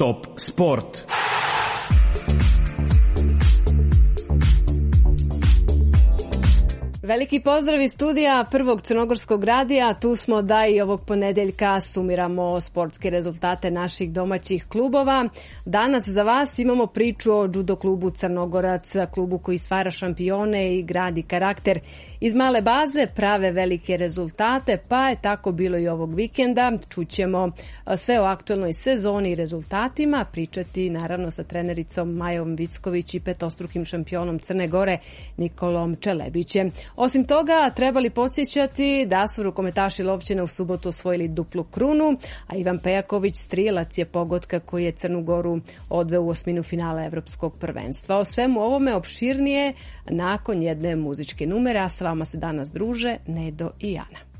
Stop sport. Veliki pozdrav iz studija Prvog crnogorskog radija. Tu smo da i ovog ponedeljka sumiramo sportske rezultate naših domaćih klubova. Danas za vas imamo priču o judo klubu Crnogorac, klubu koji stvara šampione i gradi karakter. Iz male baze prave velike rezultate, pa je tako bilo i ovog vikenda. Čućemo sve o aktualnoj sezoni i rezultatima, pričati naravno sa trenericom Majom Vicković i petostrukim šampionom Crne Gore Nikolom Čelebićem. Osim toga, trebali podsjećati da su rukometaši Lovćena u subotu osvojili duplu krunu, a Ivan Pejaković strijelac je pogotka koji je Crnu Goru odveo u osminu finala Evropskog prvenstva. O svemu ovome opširnije nakon jedne muzičke numere, a s vama se danas druže Nedo i Ana.